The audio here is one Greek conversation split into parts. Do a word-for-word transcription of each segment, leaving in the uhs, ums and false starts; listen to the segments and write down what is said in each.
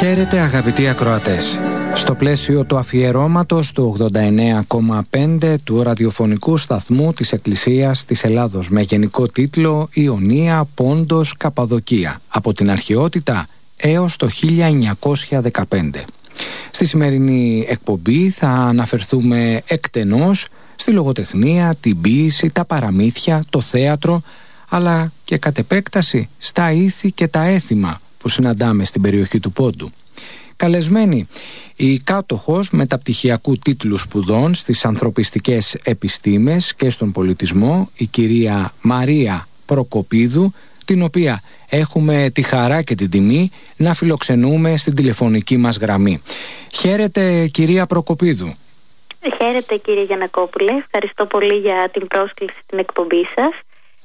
Χαίρετε αγαπητοί ακροατές. Στο πλαίσιο του αφιερώματος του ογδόντα εννέα κόμμα πέντε του ραδιοφωνικού σταθμού της Εκκλησίας της Ελλάδος με γενικό τίτλο «Ιωνία, Πόντος, Καπαδοκία, από την αρχαιότητα έως το χίλια εννιακόσια δεκαπέντε». Στη σημερινή εκπομπή θα αναφερθούμε εκτενώς στη λογοτεχνία, την ποίηση, τα παραμύθια, το θέατρο, αλλά και κατ' επέκταση στα ήθη και τα έθιμα που συναντάμε στην περιοχή του Πόντου. Καλεσμένη η κάτοχος μεταπτυχιακού τίτλου σπουδών στις ανθρωπιστικές επιστήμες και στον πολιτισμό, η κυρία Μαρία Προκοπίδου, την οποία έχουμε τη χαρά και την τιμή να φιλοξενούμε στην τηλεφωνική μας γραμμή. Χαίρετε κυρία Προκοπίδου. Χαίρετε κύριε Γιαννακόπουλε, ευχαριστώ πολύ για την πρόσκληση στην εκπομπή σας.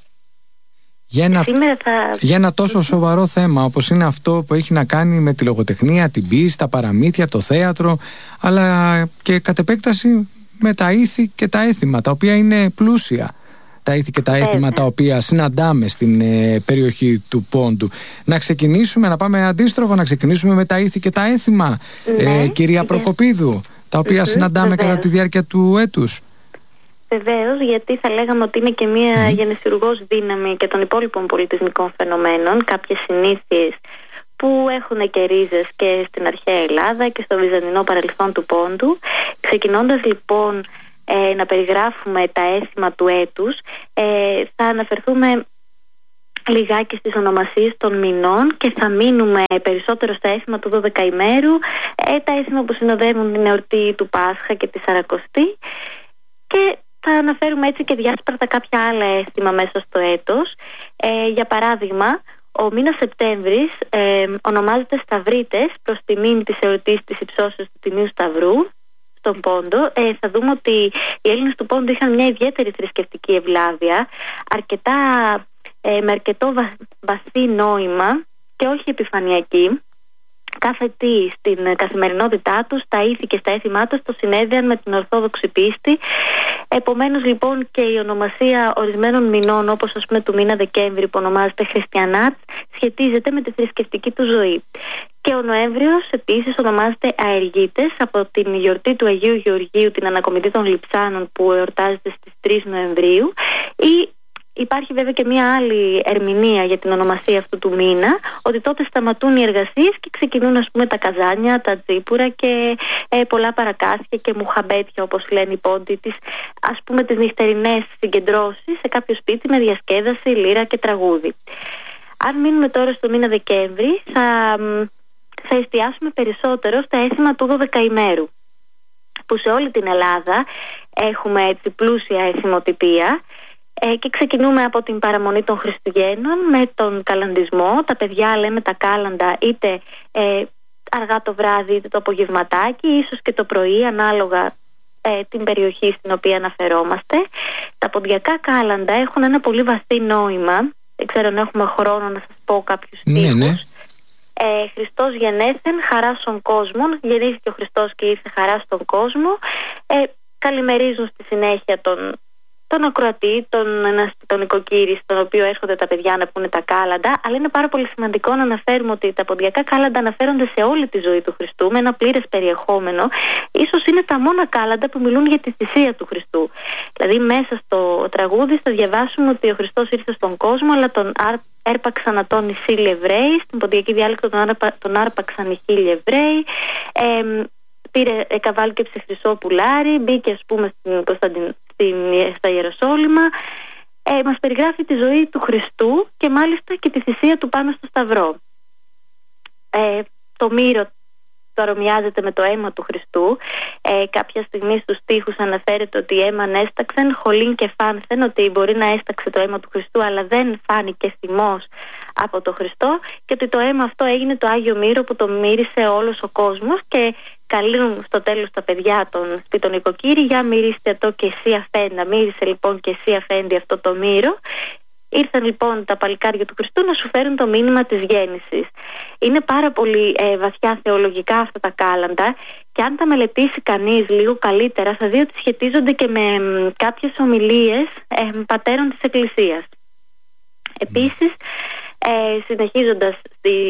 Για ένα, θα... για ένα τόσο σοβαρό θέμα όπως είναι αυτό που έχει να κάνει με τη λογοτεχνία, την ποίηση, τα παραμύθια, το θέατρο, αλλά και κατ' επέκταση με τα ήθη και τα έθιμα, τα οποία είναι πλούσια. Τα ήθη και τα έθιμα τα οποία συναντάμε στην ε, περιοχή του Πόντου. Να ξεκινήσουμε, να πάμε αντίστροφα, να ξεκινήσουμε με τα ήθη και τα έθιμα, ναι, ε, κυρία Προκοπίδου, τα οποία mm-hmm, συναντάμε βεβαίως κατά τη διάρκεια του έτους. Βεβαίως, γιατί θα λέγαμε ότι είναι και μια mm. γενεσιουργός δύναμη και των υπόλοιπων πολιτισμικών φαινομένων, κάποιες συνήθειες που έχουν και ρίζες και στην αρχαία Ελλάδα και στο βυζαντινό παρελθόν του Πόντου. Ξεκινώντας λοιπόν ε, να περιγράφουμε τα έθιμα του έτους, ε, θα αναφερθούμε λιγάκι στις ονομασίες των μηνών και θα μείνουμε περισσότερο στα έθιμα του δωδεκαημέρου, ε, τα έθιμα που συνοδεύουν την εορτή του Πάσχα και τη Σαρακοστή, και θα αναφέρουμε έτσι και διάσπαρτα κάποια άλλα αίσθημα μέσα στο έτος. Ε, για παράδειγμα, ο μήνας Σεπτέμβρης ε, ονομάζεται Σταυρίτες προς τιμήν της εορτής της υψώσεως του Τιμίου Σταυρού στον Πόντο. Ε, θα δούμε ότι οι Έλληνες του Πόντου είχαν μια ιδιαίτερη θρησκευτική ευλάβεια, αρκετά, ε, με αρκετό βα, βαθύ νόημα και όχι επιφανειακή. Κάθε τι στην καθημερινότητά τους, τα ήθη και στα έθιμά τους το συνέδεαν με την ορθόδοξη πίστη. Επομένως λοιπόν και η ονομασία ορισμένων μηνών, όπως ας πούμε του μήνα Δεκέμβρη που ονομάζεται Χριστιανάτ, σχετίζεται με τη θρησκευτική του ζωή. Και ο Νοέμβριος επίσης ονομάζεται Αεργίτες από την γιορτή του Αγίου Γεωργίου, την ανακομιδή των Λειψάνων που εορτάζεται στις τρεις Νοεμβρίου. Ή υπάρχει βέβαια και μια άλλη ερμηνεία για την ονομασία αυτού του μήνα, ότι τότε σταματούν οι εργασίες και ξεκινούν ας πούμε τα καζάνια, τα τζίπουρα και ε, πολλά παρακάσια και μουχαμπέτια, όπως λένε οι Πόντοι, τις, ας πούμε τις νυχτερινές συγκεντρώσεις σε κάποιο σπίτι με διασκέδαση, λύρα και τραγούδι. Αν μείνουμε τώρα στο μήνα Δεκέμβρη, θα, θα εστιάσουμε περισσότερο στα έθιμα του δωδεκαημέρου, που σε όλη την Ελλάδα έχουμε έτσι πλούσια έθιμοτυπία. Ε, και ξεκινούμε από την παραμονή των Χριστουγέννων με τον καλαντισμό. Τα παιδιά λέμε τα κάλαντα είτε ε, αργά το βράδυ είτε το απογευματάκι, ίσως και το πρωί, ανάλογα ε, την περιοχή στην οποία αναφερόμαστε. Τα ποντιακά κάλαντα έχουν ένα πολύ βαθύ νόημα. Δεν ξέρω αν έχουμε χρόνο να σας πω κάποιους στίχους. Ναι, ναι. Ε, Χριστός γενέθεν χαρά στον κόσμο. Γεννήθηκε ο Χριστός και ήρθε χαρά στον κόσμο. Ε, καλημερίζουν στη συνέχεια τον τον ακροατή, τον, τον οικοκύρη, στον οποίο έρχονται τα παιδιά να πούνε τα κάλαντα, αλλά είναι πάρα πολύ σημαντικό να αναφέρουμε ότι τα ποντιακά κάλαντα αναφέρονται σε όλη τη ζωή του Χριστού με ένα πλήρες περιεχόμενο. Ίσως είναι τα μόνα κάλαντα που μιλούν για τη θυσία του Χριστού. Δηλαδή μέσα στο τραγούδι θα διαβάσουμε ότι ο Χριστός ήρθε στον κόσμο, αλλά τον έρπαξαν ατών οι χίλιοι Εβραίοι, στην ποντιακή διάλεκτο τον, άρπα, τον άρπαξαν οι χίλιοι Εβραίοι. Ε, πήρε καβάλκεψε χρυσό πουλάρι, μπήκε ας πούμε στην Κωνσταντιν, στην, στα Ιεροσόλυμα. Ε, μας περιγράφει τη ζωή του Χριστού και μάλιστα και τη θυσία του πάνω στο Σταυρό. Ε, το μύρο το αρομοιάζεται με το αίμα του Χριστού. Ε, κάποια στιγμή στους στίχους αναφέρεται ότι αίμα έσταξεν, χολήν και φάνθεν, ότι μπορεί να έσταξε το αίμα του Χριστού αλλά δεν φάνηκε θυμός από το Χριστό, και ότι το αίμα αυτό έγινε το Άγιο Μύρο που το μύρισε όλος ο κόσμος, και καλούν στο τέλος τα παιδιά των σπίτων οικοκύρη, για μυρίστε το και εσύ αφέντα. Μύρισε λοιπόν και εσύ αφέντη αυτό το μύρο. Ήρθαν λοιπόν τα παλικάρια του Χριστού να σου φέρουν το μήνυμα της γέννησης. Είναι πάρα πολύ ε, βαθιά θεολογικά αυτά τα κάλαντα, και αν τα μελετήσει κανείς λίγο καλύτερα θα δει ότι σχετίζονται και με ε, κάποιες ομιλίες ε, πατέρων της Εκκλησίας. Επίσης, ε, συνεχίζοντας στη,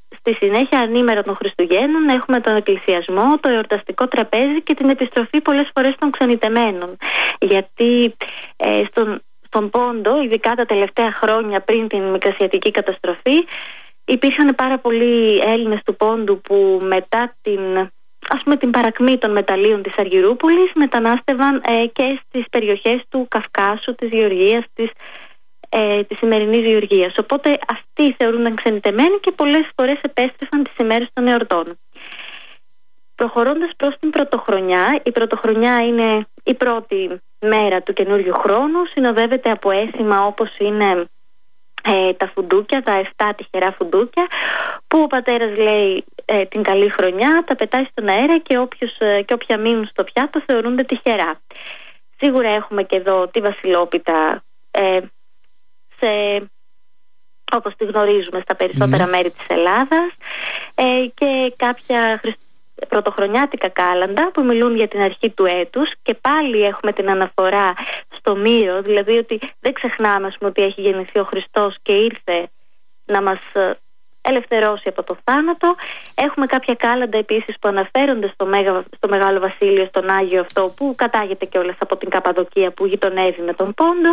στη συνέχεια, ανήμερο των Χριστουγέννων, έχουμε τον εκκλησιασμό, το εορταστικό τραπέζι και την επιστροφή πολλές φορές των ξενιτεμένων. Γιατί ε, στον, στον Πόντο, ειδικά τα τελευταία χρόνια πριν την Μικρασιατική καταστροφή, υπήρχαν πάρα πολλοί Έλληνες του Πόντου που μετά την, ας πούμε, την παρακμή των μεταλλίων της Αργυρούπολης μετανάστευαν ε, και στις περιοχές του Καυκάσου, της Γεωργίας, της Ε, της σημερινής Γεωργίας. Οπότε αυτοί θεωρούνταν ξενιτεμένοι και πολλές φορές επέστρεφαν τις ημέρες των εορτών. Προχωρώντας προς την Πρωτοχρονιά, η Πρωτοχρονιά είναι η πρώτη μέρα του καινούριου χρόνου, συνοδεύεται από έθιμα όπως είναι ε, τα φουντούκια, τα εφτά τυχερά φουντούκια, που ο πατέρας λέει ε, την καλή χρονιά, τα πετάει στον αέρα και, όποιος, ε, και όποια μείνουν στο πιάτο θεωρούνται τυχερά. Σίγουρα έχουμε και εδώ τη βασιλόπιτα, ε, σε, όπως τη γνωρίζουμε στα περισσότερα mm. μέρη της Ελλάδας, ε, και κάποια χρυσ... πρωτοχρονιάτικα κάλαντα που μιλούν για την αρχή του έτους, και πάλι έχουμε την αναφορά στο μύρο, δηλαδή ότι δεν ξεχνάμε, ας πούμε, ότι έχει γεννηθεί ο Χριστός και ήρθε να μας ελευθερώσει από το θάνατο. Έχουμε κάποια κάλαντα επίσης που αναφέρονται στο, Μέγα, στο Μεγάλο Βασίλειο, στον Άγιο αυτό, που κατάγεται κιόλας από την Καπαδοκία που γειτονεύει με τον Πόντο.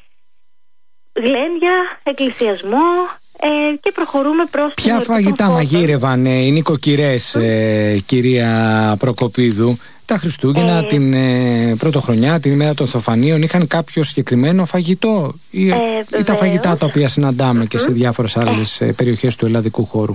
Γλέντια, εκκλησιασμό, ε, και προχωρούμε προς... Ποια φαγητά μαγείρευαν ε, οι νοικοκυρές, ε, κυρία Προκοπίδου, τα Χριστούγεννα, ε, την ε, Πρωτοχρονιά, την ημέρα των Θεοφανίων? Είχαν κάποιο συγκεκριμένο φαγητό ή, ε, ή τα φαγητά τα οποία συναντάμε mm-hmm. και σε διάφορες άλλες ε, περιοχές του ελλαδικού χώρου?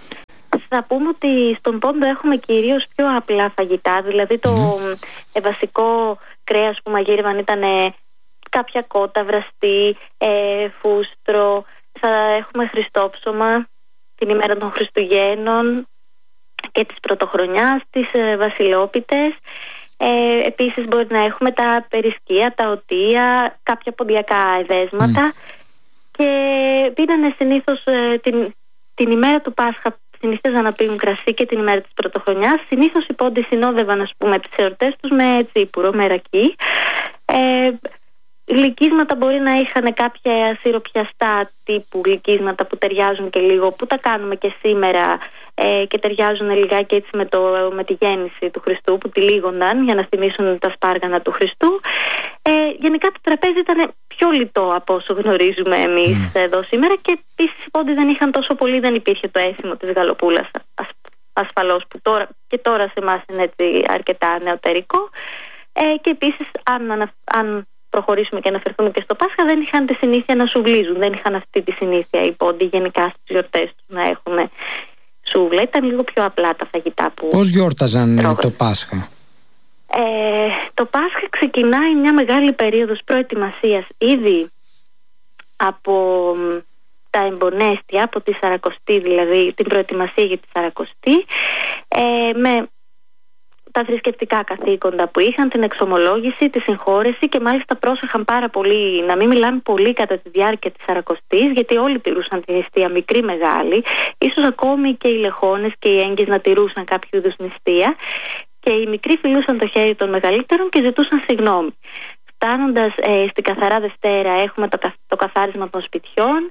Θα πούμε ότι στον Πόντο έχουμε κυρίως πιο απλά φαγητά, δηλαδή το mm. ε, βασικό κρέας που μαγείρευαν ήταν ε, κάποια κότα, βραστή, ε, φούστρο. Θα έχουμε χριστόψωμα την ημέρα των Χριστουγέννων και της Πρωτοχρονιάς, τις ε, βασιλόπιτες. Ε, επίσης μπορεί να έχουμε τα περισκεία, τα οτεία, κάποια ποντιακά εδέσματα. Mm. Και πίνανε συνήθως ε, την, την ημέρα του Πάσχα, συνήθιζαν να πίνουν κρασί και την ημέρα της Πρωτοχρονιάς. Συνήθως οι Πόντοι συνόδευαν, ας πούμε, τις εορτές τους με τσίπουρο, με ρακί. Ε, Γλυκίσματα μπορεί να είχαν κάποια σιροπιαστά τύπου γλυκίσματα που ταιριάζουν και λίγο, που τα κάνουμε και σήμερα ε, και ταιριάζουν λιγάκι έτσι με, το, με τη γέννηση του Χριστού, που τυλίγονταν για να θυμίσουν τα σπάργανα του Χριστού. Ε, γενικά το τραπέζι ήταν πιο λιτό από όσο γνωρίζουμε εμείς mm. εδώ σήμερα, και επίσης οι Πόντοι δεν είχαν τόσο πολύ, δεν υπήρχε το έθιμο της γαλοπούλας ασ, ασφαλώς, που τώρα, και τώρα σε εμάς είναι έτσι αρκετά νεωτερικό. Ε, και επίσης αν, αν προχωρήσουμε και αναφερθούμε και στο Πάσχα, δεν είχαν τη συνήθεια να σουβλίζουν. Δεν είχαν αυτή τη συνήθεια οι Πόντοι γενικά στις γιορτές τους να έχουν σούβλα. Ήταν λίγο πιο απλά τα φαγητά που... Πώς γιόρταζαν τρώγαν το Πάσχα? Ε, το Πάσχα ξεκινάει μια μεγάλη περίοδος προετοιμασίας ήδη από τα εμπονέστια, από τη Σαρακοστή, δηλαδή την προετοιμασία για τη Σαρακοστή, ε, με τα θρησκευτικά καθήκοντα που είχαν, την εξομολόγηση, τη συγχώρεση, και μάλιστα πρόσεχαν πάρα πολύ να μην μιλάνε πολύ κατά τη διάρκεια της Σαρακοστής, γιατί όλοι τηρούσαν την νηστεία, μικρή μεγάλη, ίσως ακόμη και οι λεχόνες και οι έγκυες να τηρούσαν κάποιο είδους νηστεία, και οι μικροί φιλούσαν το χέρι των μεγαλύτερων και ζητούσαν συγγνώμη. Φτάνοντας ε, στην Καθαρά Δευτέρα έχουμε το, το καθάρισμα των σπιτιών.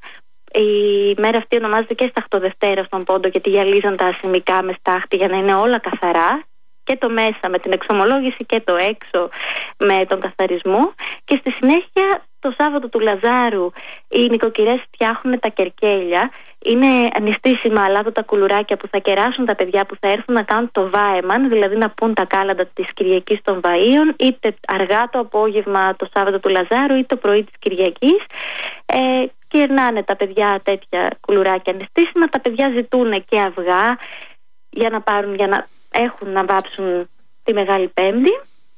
Η μέρα αυτή ονομάζεται και Σταχτοδευτέρα στον Πόντο, γιατί γυαλίζαν τα ασημικά με στάχτη για να είναι όλα καθαρά, και το μέσα με την εξομολόγηση και το έξω με τον καθαρισμό. Και στη συνέχεια το Σάββατο του Λαζάρου οι νοικοκυρές φτιάχνουν τα κερκέλια. Είναι νηστίσιμα αλάτωτα κουλουράκια που θα κεράσουν τα παιδιά που θα έρθουν να κάνουν το βάεμαν, δηλαδή να πούν τα κάλαντα της Κυριακής των Βαΐων, είτε αργά το απόγευμα το Σάββατο του Λαζάρου είτε το πρωί της Κυριακής. Ε, κερνάνε τα παιδιά τέτοια κουλουράκια νηστίσιμα. Τα παιδιά ζητούν και αυγά για να πάρουν, για να έχουν να βάψουν τη Μεγάλη Πέμπτη.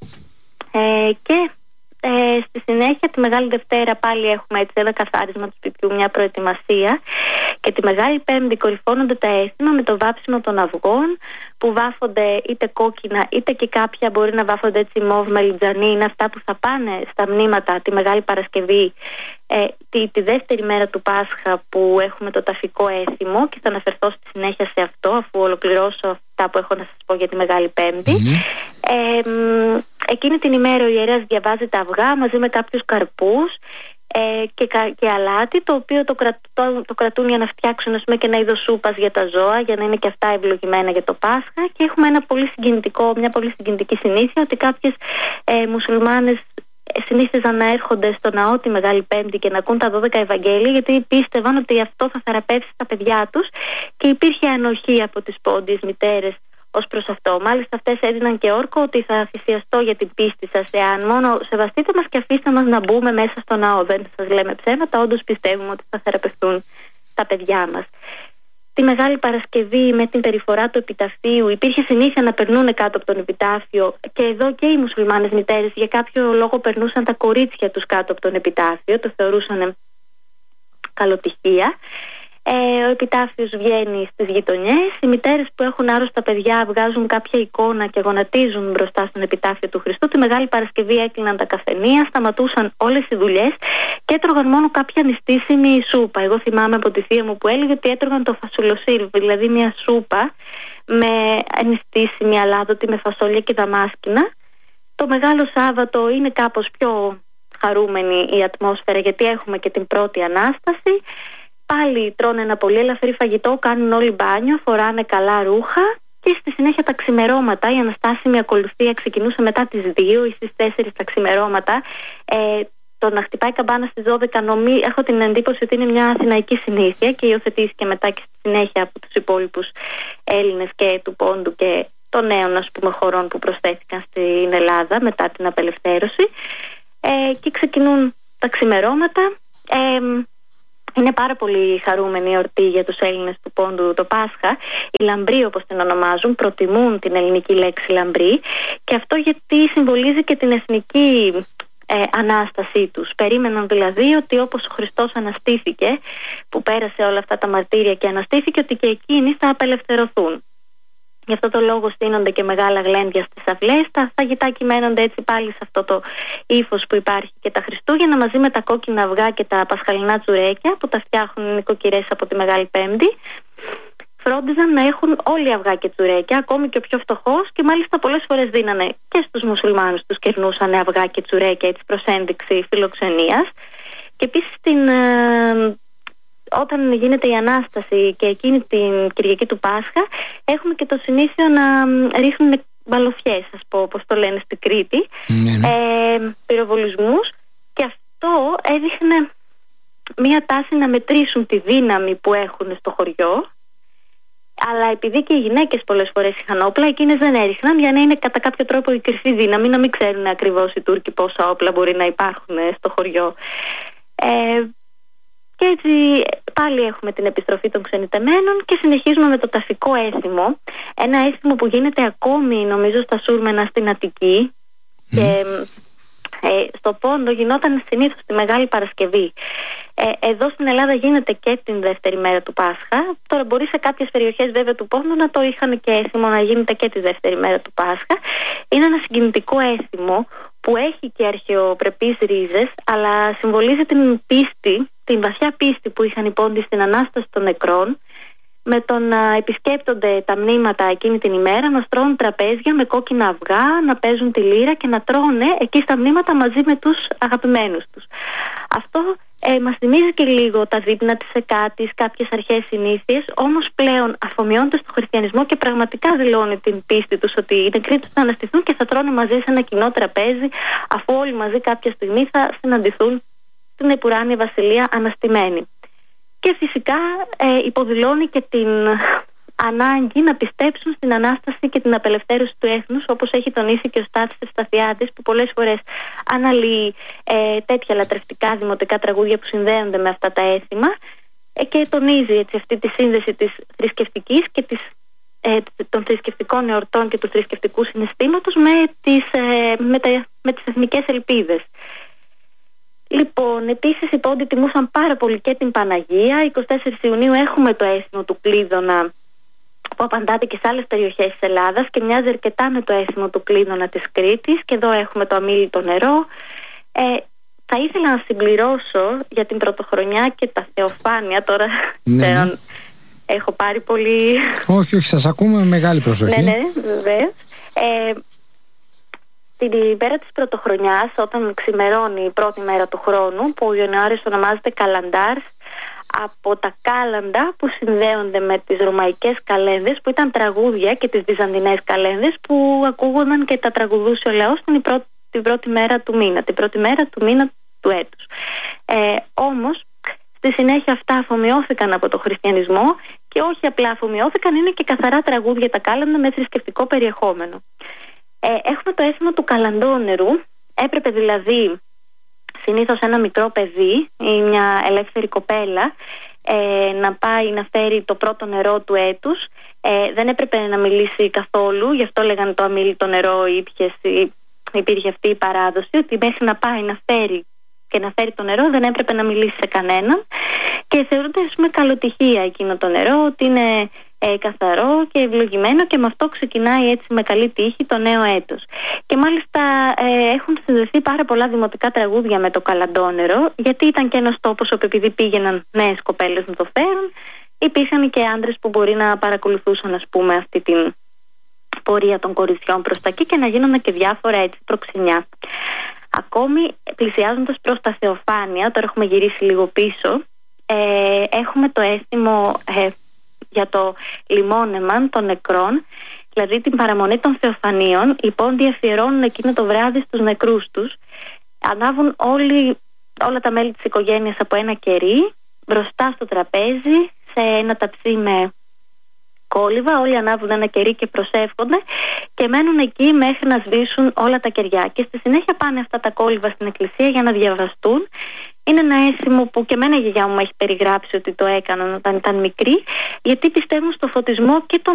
Ε, και ε, στη συνέχεια τη Μεγάλη Δευτέρα πάλι έχουμε έτσι ένα καθάρισμα του σπιτιού, μια προετοιμασία, και τη Μεγάλη Πέμπτη κορυφώνονται τα έθιμα με το βάψιμο των αυγών, που βάφονται είτε κόκκινα είτε και κάποια μπορεί να βάφονται έτσι μόβ μελιτζανή. Είναι αυτά που θα πάνε στα μνήματα τη Μεγάλη Παρασκευή, ε, τη, τη δεύτερη μέρα του Πάσχα, που έχουμε το ταφικό έθιμο, και θα αναφερθώ στη συνέχεια σε αυτό αφού ολοκληρώσω αυτά που έχω να σας πω για τη Μεγάλη Πέμπτη. Mm-hmm. ε, Εκείνη την ημέρα ο ιερέας διαβάζει τα αυγά μαζί με κάποιους καρπούς, Ε, και, και αλάτι, το οποίο το, κρατ, το, το κρατούν για να φτιάξουν, ας πούμε, και ένα είδος σούπας για τα ζώα, για να είναι και αυτά ευλογημένα για το Πάσχα. Και έχουμε ένα πολύ συγκινητικό, μια πολύ συγκινητική συνήθεια, ότι κάποιες ε, μουσουλμάνες συνήθιζαν να έρχονται στο ναό τη Μεγάλη Πέμπτη και να ακούν τα δώδεκα Ευαγγέλια, γιατί πίστευαν ότι αυτό θα θεραπεύσει τα παιδιά τους, και υπήρχε ανοχή από τις πόντιες μητέρες ως προς αυτό. Μάλιστα αυτές έδιναν και όρκο ότι θα θυσιαστώ για την πίστη σας, εάν μόνο σεβαστείτε μας και αφήστε μας να μπούμε μέσα στο ναό. Δεν σας λέμε ψέματα, όντως πιστεύουμε ότι θα θεραπευτούν τα παιδιά μας. Τη Μεγάλη Παρασκευή, με την περιφορά του επιταφείου, υπήρχε συνήθεια να περνούν κάτω από τον επιτάφιο, και εδώ και οι μουσουλμάνες μητέρες για κάποιο λόγο περνούσαν τα κορίτσια τους κάτω από τον επιτάφιο, το θεωρούσαν καλοτυχία. Ε, ο επιτάφιος βγαίνει στις γειτονιές. Οι μητέρες που έχουν άρρωστα παιδιά βγάζουν κάποια εικόνα και γονατίζουν μπροστά στον επιτάφιο του Χριστού. Τη Μεγάλη Παρασκευή έκλειναν τα καφενεία, σταματούσαν όλες οι δουλειές και έτρωγαν μόνο κάποια νηστίσιμη σούπα. Εγώ θυμάμαι από τη θεία μου που έλεγε ότι έτρωγαν το φασουλοσύρβ, δηλαδή μια σούπα με νηστίσιμη αλάδοτη, με φασόλια και δαμάσκηνα. Το Μεγάλο Σάββατο είναι κάπως πιο χαρούμενη η ατμόσφαιρα, γιατί έχουμε και την πρώτη Ανάσταση. Πάλι τρώνε ένα πολύ ελαφρύ φαγητό, κάνουν όλοι μπάνιο, φοράνε καλά ρούχα, και στη συνέχεια τα ξημερώματα. Η αναστάσιμη ακολουθία ξεκινούσε μετά τις δύο ή στις τέσσερις τα ξημερώματα. Ε, το να χτυπάει καμπάνα στις δώδεκα, νομί, έχω την εντύπωση ότι είναι μια αθηναϊκή συνήθεια και υιοθετήθηκε μετά και στη συνέχεια από τους υπόλοιπους Έλληνες και του Πόντου και των νέων, ας πούμε, χωρών που προσθέθηκαν στην Ελλάδα μετά την απελευθέρωση. Ε, και ξεκινούν τα ξημερώματα. Ε, Είναι πάρα πολύ χαρούμενη η εορτή για τους Έλληνες του Πόντου το Πάσχα. Οι λαμπροί, όπως την ονομάζουν, προτιμούν την ελληνική λέξη λαμπρή, και αυτό γιατί συμβολίζει και την εθνική ε, ανάστασή τους. Περίμεναν δηλαδή ότι όπως ο Χριστός αναστήθηκε, που πέρασε όλα αυτά τα μαρτύρια και αναστήθηκε, ότι και εκείνοι θα απελευθερωθούν. Γι' αυτό το λόγο στείνονται και μεγάλα γλέντια στις αυλές. Τα φαγητά κυμαίνονται έτσι πάλι σε αυτό το ύφος που υπάρχει και τα Χριστούγεννα, μαζί με τα κόκκινα αυγά και τα πασχαλινά τσουρέκια που τα φτιάχνουν οι νοικοκυρές από τη Μεγάλη Πέμπτη. Φρόντιζαν να έχουν όλοι αυγά και τσουρέκια, ακόμη και ο πιο φτωχός, και μάλιστα πολλές φορές δίνανε και στους μουσουλμάνους, τους κερνούσαν αυγά και τσουρέκια, έτσι, προς ένδειξη φιλοξενίας. Και επίσης την. Όταν γίνεται η Ανάσταση και εκείνη την Κυριακή του Πάσχα, έχουμε και το συνήθειο να ρίχνουν μπαλωφιές, ας πω, όπως το λένε στην Κρήτη, ναι. ε, πυροβολισμούς, και αυτό έδειχνε μία τάση να μετρήσουν τη δύναμη που έχουν στο χωριό. Αλλά επειδή και οι γυναίκες πολλές φορές είχαν όπλα, εκείνες δεν έριχναν, για να είναι κατά κάποιο τρόπο η κρυφή δύναμη, να μην ξέρουν ακριβώς οι Τούρκοι πόσα όπλα μπορεί να υπάρχουν στο χωριό. Ε, Και έτσι πάλι έχουμε την επιστροφή των ξενιτεμένων και συνεχίζουμε με το ταφικό έθιμο. Ένα έθιμο που γίνεται ακόμη, νομίζω, στα Σούρμενα στην Αττική. Mm. Και ε, στο Πόντο γινόταν συνήθως τη Μεγάλη Παρασκευή. Ε, εδώ στην Ελλάδα γίνεται και την δεύτερη μέρα του Πάσχα. Τώρα μπορεί σε κάποιες περιοχές βέβαια του Πόντου να το είχαν και έθιμο να γίνεται και τη δεύτερη μέρα του Πάσχα. Είναι ένα συγκινητικό έθιμο που έχει και αρχαιοπρεπείς ρίζες, αλλά συμβολίζει την πίστη, την βαθιά πίστη που είχαν οι Πόντιοι στην Ανάσταση των νεκρών, με το να επισκέπτονται τα μνήματα εκείνη την ημέρα, να στρώνουν τραπέζια με κόκκινα αυγά, να παίζουν τη λύρα και να τρώνε εκεί στα μνήματα μαζί με τους αγαπημένους τους. Αυτό ε, μας θυμίζει και λίγο τα δείπνα της Εκάτης, κάποιες αρχαίες συνήθειες, όμως πλέον αφομοιώνται στο χριστιανισμό και πραγματικά δηλώνει την πίστη τους ότι οι νεκροί τους θα αναστηθούν και θα τρώνε μαζί σε ένα κοινό τραπέζι, αφού όλοι μαζί κάποια στιγμή θα συναντηθούν στην επουράνια βασιλεία αναστημένοι. Και φυσικά ε, υποδηλώνει και την ανάγκη να πιστέψουν στην Ανάσταση και την απελευθέρωση του έθνους, όπως έχει τονίσει και ο Στάθης Ευσταθιάδης, που πολλές φορές αναλύει ε, τέτοια λατρευτικά δημοτικά τραγούδια που συνδέονται με αυτά τα έθιμα, ε, και τονίζει έτσι αυτή τη σύνδεση της θρησκευτικής και της, ε, των θρησκευτικών εορτών και του θρησκευτικού συναισθήματος με τις, ε, με τα, με τις εθνικές ελπίδες. Λοιπόν, επίσης οι Πόντιοι τιμούσαν πάρα πολύ και την Παναγία. εικοστή τέταρτη Ιουνίου έχουμε το έθιμο του Κλείδωνα, που απαντάται και σε άλλες περιοχές της Ελλάδας και μοιάζει αρκετά με το έθιμο του Κλείδωνα της Κρήτης, και εδώ έχουμε το αμίλητο νερό. Ε, θα ήθελα να συμπληρώσω για την Πρωτοχρονιά και τα Θεοφάνεια. Τώρα ναι, ναι. έχω πάρει πολύ... Όχι, όχι, σας ακούμε με μεγάλη προσοχή. Ναι, ναι, βεβαίως. Ε, την πέρα της πρωτοχρονιάς, όταν ξημερώνει η πρώτη μέρα του χρόνου, που ο Ιανουάριος ονομάζεται Καλαντάρς, από τα κάλαντα που συνδέονται με τις ρωμαϊκές καλένδες, που ήταν τραγούδια, και τις βυζαντινές καλένδες που ακούγονταν και τα τραγουδούσε ο λαός την πρώτη, την πρώτη μέρα του μήνα, την πρώτη μέρα του μήνα του έτους. Ε, όμως, στη συνέχεια αυτά αφομοιώθηκαν από το χριστιανισμό, και όχι απλά αφομοιώθηκαν, είναι και καθαρά τραγούδια τα κάλαντα με θρησκευτικό περιεχόμενο. Ε, έχουμε το αίσθημα του καλαντόνερου. Έπρεπε δηλαδή συνήθως ένα μικρό παιδί ή μια ελεύθερη κοπέλα ε, να πάει να φέρει το πρώτο νερό του έτους. Ε, δεν έπρεπε να μιλήσει καθόλου, γι' αυτό λέγανε το αμίλητο νερό, ήπιες, υπήρχε αυτή η παράδοση, ότι μέχρι να πάει να φέρει και να φέρει το νερό δεν έπρεπε να μιλήσει σε κανέναν, και θεωρούνται, ας πούμε, καλοτυχία εκείνο το νερό, ότι είναι ε, καθαρό και ευλογημένο, και με αυτό ξεκινάει έτσι με καλή τύχη το νέο έτος. Και μάλιστα ε, έχουν συνδεθεί πάρα πολλά δημοτικά τραγούδια με το καλαντόνερο, γιατί ήταν και ένας τόπος όπου, επειδή πήγαιναν νέες κοπέλες να το φέρουν, υπήρχαν και άντρες που μπορεί να παρακολουθούσαν, ας πούμε, αυτή την πορεία των κοριτσιών προς τα εκεί, και να γίνονται και διάφορα έτσι προξενιά. Ακόμη πλησιάζοντας προς τα Θεοφάνεια, τώρα έχουμε γυρίσει λίγο πίσω, ε, έχουμε το αίσθημα ε, για το λιμόνεμα των νεκρών, δηλαδή την παραμονή των Θεοφανίων. Οι πόντοι αφιερώνουν εκείνο το βράδυ στους νεκρούς τους, ανάβουν όλοι, όλα τα μέλη της οικογένειας από ένα κερί μπροστά στο τραπέζι, σε ένα ταψί με κόλληβα, όλοι ανάβουν ένα κερί και προσεύχονται και μένουν εκεί μέχρι να σβήσουν όλα τα κεριά, και στη συνέχεια πάνε αυτά τα κόλληβα στην εκκλησία για να διαβαστούν. Είναι ένα αίσθημα που και εμένα η γιαγιά μου έχει περιγράψει ότι το έκαναν όταν ήταν μικρή, γιατί πιστεύουν στο φωτισμό και των